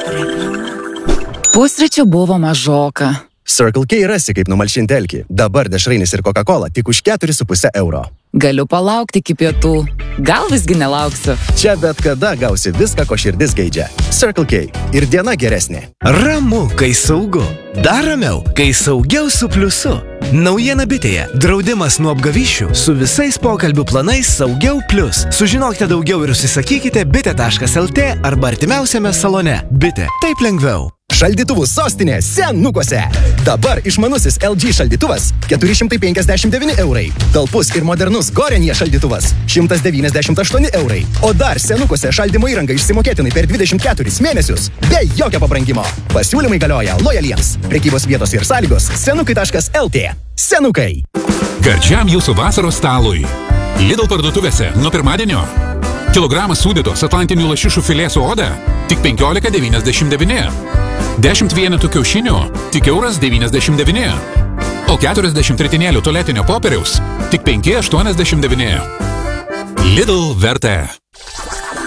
Pusryčių buvo mažoka. Circle K rasi, kaip numalšinti alkį. Dabar dešrainis ir Coca-Cola tik už 4,5 €. Galiu palaukti iki pietų. Gal visgi nelauksiu. Čia bet kada gausi viską, ko širdis geidžia. Circle K. Ir diena geresnė. Ramu, kai saugu. Dar ramiau, kai saugiau su pliusu. Naujiena bitėje. Draudimas nuo apgavyšių su visais pokalbių planais Saugiau Plius. Sužinokite daugiau ir užsisakykite bite.lt arba artimiausiame salone. Bitė. Taip lengviau. Šaldytuvų sostinė Senukuose. Dabar išmanusis LG šaldytuvas 459 €. Talpus ir modernus Gorenje šaldytuvas 198 €. O dar Senukuose šaldymo įranga išsimokėtinai per 24 mėnesius be jokio pabrangimo. Pasiūlymai galioja lojaliems. Prekybos vietos ir sąlygos senukai.lt. Senukai. Gardžiam jūsų vasaros stalui. Lidl parduotuvėse nuo pirmadienio. Kilogramas sūdytos atlantinių lašišų filė su oda tik 15,99. 10 vienetų kiaušinių tik €1,99. O 40 ritinėlių tualetinio popieriaus tik 5,89. Lidl vertė.